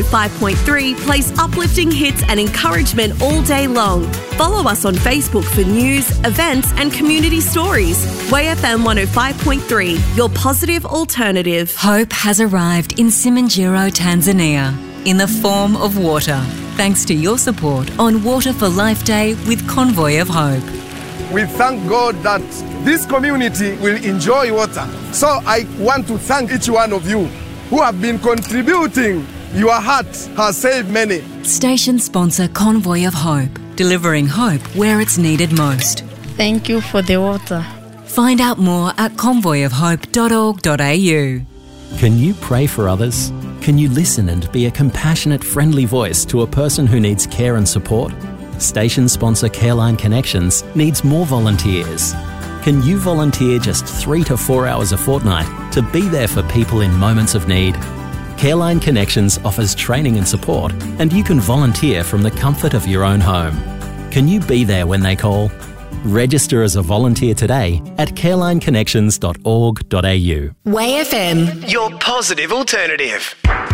5.3 plays uplifting hits and encouragement all day long. Follow us on Facebook for news, events and community stories. Way FM 105.3, your positive alternative. Hope has arrived in Simanjiro, Tanzania, in the form of water, thanks to your support on Water for Life Day with Convoy of Hope. We thank God that this community will enjoy water. So I want to thank each one of you who have been contributing. Your heart has saved many. Station sponsor Convoy of Hope, delivering hope where it's needed most. Thank you for the water. Find out more at convoyofhope.org.au. Can you pray for others? Can you listen and be a compassionate, friendly voice to a person who needs care and support? Station sponsor Careline Connections needs more volunteers. Can you volunteer just 3 to 4 hours a fortnight to be there for people in moments of need? Careline Connections offers training and support, and you can volunteer from the comfort of your own home. Can you be there when they call? Register as a volunteer today at carelineconnections.org.au. Way FM, your positive alternative.